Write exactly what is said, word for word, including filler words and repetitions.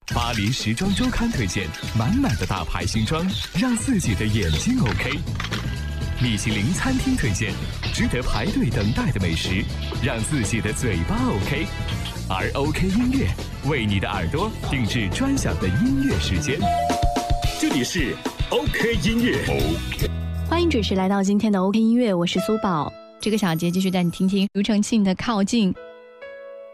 巴黎时装周刊推荐满满的大牌新装，让自己的眼睛 OK。米其林餐厅推荐值得排队等待的美食，让自己的嘴巴 OK。而 OK 音乐为你的耳朵定制专享的音乐时间。这里是 OK 音乐。OK， 欢迎准时来到今天的 OK 音乐，我是苏宝。这个小节继续带你听听庾澄庆的《靠近》。